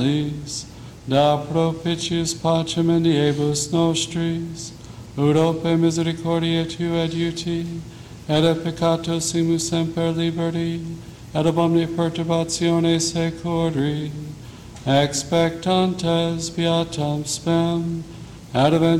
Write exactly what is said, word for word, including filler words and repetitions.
da propitius pacem in diebus nostris, ut ope misericordiae Tuae adiuti, et a peccato simus semper liberti, et ab omnia perturbatione securri, expectantes beatam spem, ad